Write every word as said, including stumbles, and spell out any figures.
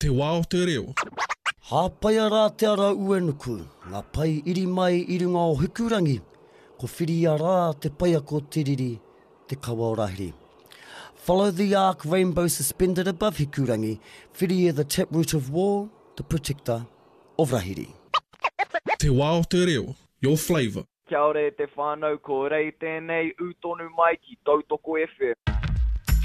Te wā o te reo. Hāpai rā te ara uenuku, ngā pai iri mai i runga o Hukurangi, ko whiria rā te paia ko tiriri, te kawa o Rahiri. Follow the arc rainbow suspended above Hukurangi, whiria the taproot of war, the protector of Rahiri. Te wā o te reo, your flavour. Kia ore te whānau, ko rei tēnei utonu mai ki Tautoko F M.